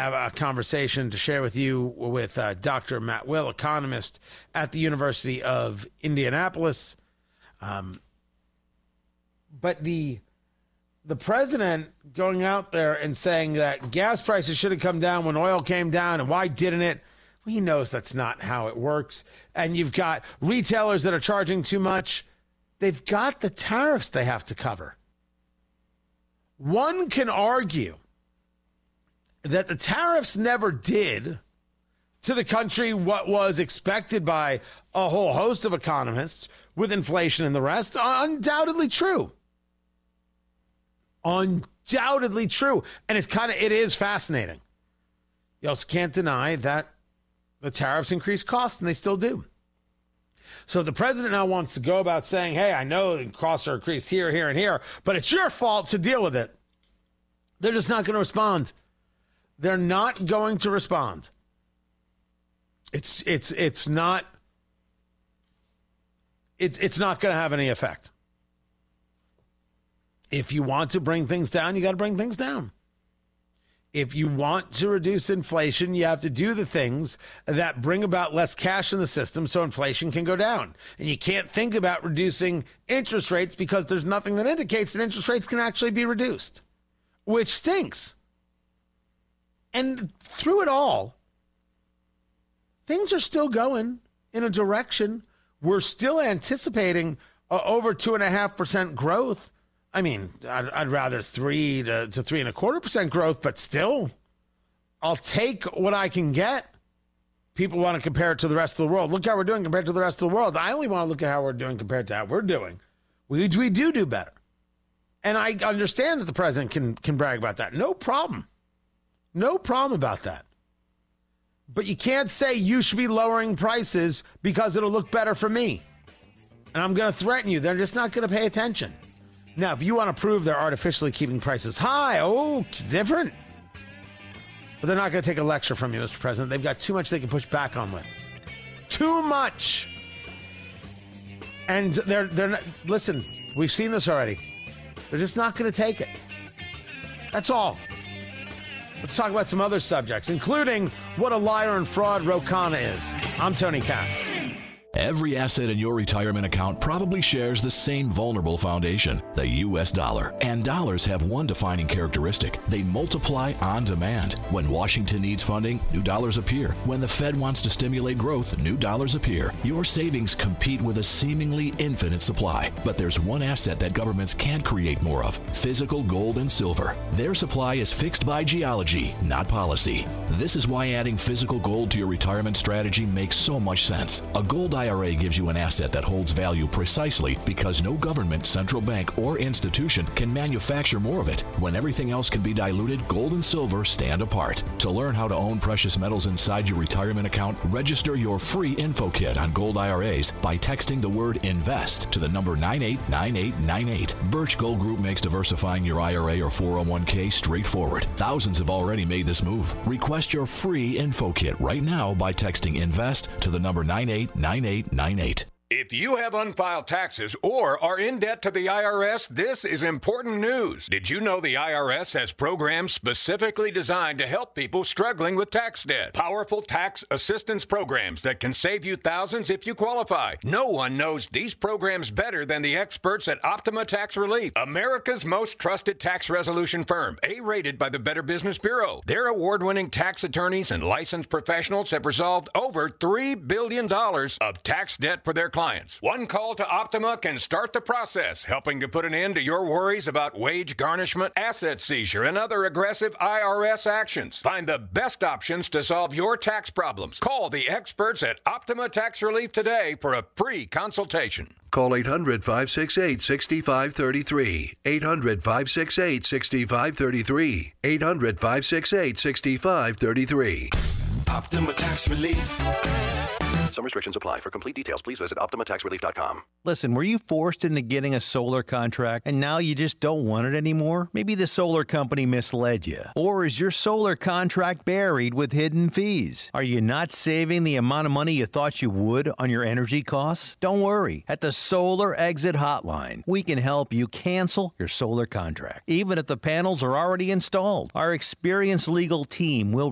have a conversation to share with you with Dr. Matt Will, economist at the University of Indianapolis. But the president going out there and saying that gas prices should have come down when oil came down, and why didn't it? Well, he knows that's not how it works. And you've got retailers that are charging too much. They've got the tariffs they have to cover. One can argue that the tariffs never did to the country what was expected by a whole host of economists with inflation and the rest. Undoubtedly true. Undoubtedly true. And it is fascinating. You also can't deny that the tariffs increase costs, and they still do. So the president now wants to go about saying, hey, I know the costs are increased here, here, and here, but it's your fault to deal with it. They're just not going to respond. They're not going to respond. It's not going to have any effect. If you want to bring things down, you got to bring things down. If you want to reduce inflation, you have to do the things that bring about less cash in the system so inflation can go down. And you can't think about reducing interest rates because there's nothing that indicates that interest rates can actually be reduced, which stinks. And through it all, things are still going in a direction. We're still anticipating over 2.5% growth. I mean, I'd rather 3 to 3.25% growth, but still, I'll take what I can get. People want to compare it to the rest of the world. Look how we're doing compared to the rest of the world. I only want to look at how we're doing compared to how we're doing. We do better. And I understand that the president can brag about that. No problem. No problem about that. But you can't say you should be lowering prices because it'll look better for me. And I'm going to threaten you. They're just not going to pay attention. Now, if you want to prove they're artificially keeping prices high, different. But they're not going to take a lecture from you, Mr. President. They've got too much they can push back on with. Too much. And they're not, listen, we've seen this already. They're just not going to take it. That's all. Let's talk about some other subjects, including what a liar and fraud Ro Khanna is. I'm Tony Katz. Every asset in your retirement account probably shares the same vulnerable foundation, the U.S. dollar. And dollars have one defining characteristic. They multiply on demand. When Washington needs funding, new dollars appear. When the Fed wants to stimulate growth, new dollars appear. Your savings compete with a seemingly infinite supply. But there's one asset that governments can't create more of: physical gold and silver. Their supply is fixed by geology, not policy. This is why adding physical gold to your retirement strategy makes so much sense. A gold IRA gives you an asset that holds value precisely because no government, central bank, or institution can manufacture more of it. When everything else can be diluted, gold and silver stand apart. To learn how to own precious metals inside your retirement account, register your free info kit on gold IRAs by texting the word INVEST to the number 989898. Birch Gold Group makes diversifying your IRA or 401k straightforward. Thousands have already made this move. Request your free info kit right now by texting INVEST to the number 989898. If you have unfiled taxes or are in debt to the IRS, this is important news. Did you know the IRS has programs specifically designed to help people struggling with tax debt? Powerful tax assistance programs that can save you thousands if you qualify. No one knows these programs better than the experts at Optima Tax Relief, America's most trusted tax resolution firm, A-rated by the Better Business Bureau. Their award-winning tax attorneys and licensed professionals have resolved over $3 billion of tax debt for their clients. One call to Optima can start the process, helping to put an end to your worries about wage garnishment, asset seizure, and other aggressive IRS actions. Find the best options to solve your tax problems. Call the experts at Optima Tax Relief today for a free consultation. Call 800-568-6533. 800-568-6533. 800-568-6533. Optima Tax Relief. Some restrictions apply. For complete details, please visit OptimaTaxRelief.com. Listen, were you forced into getting a solar contract and now you just don't want it anymore? Maybe the solar company misled you. Or is your solar contract buried with hidden fees? Are you not saving the amount of money you thought you would on your energy costs? Don't worry. At the Solar Exit Hotline, we can help you cancel your solar contract, even if the panels are already installed. Our experienced legal team will